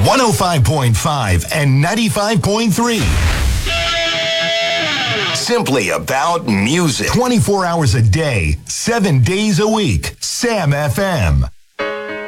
105.5 and 95.3. Simply about music. 24 hours a day, 7 days a week. Sam FM.